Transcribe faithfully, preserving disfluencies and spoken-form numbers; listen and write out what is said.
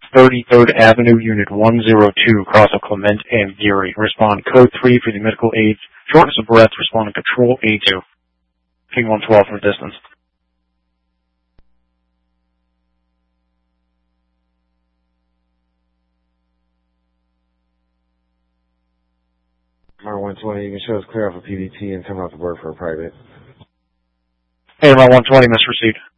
thirty-third Avenue, Unit one oh two, across of Clement and Geary. Respond code three for the medical aid. Shortness of breath, responding control A two. King one twelve from a distance. R one twenty, you can show us clear off a P D T and come out to work for a private. Hey, M R one twenty, misreceived.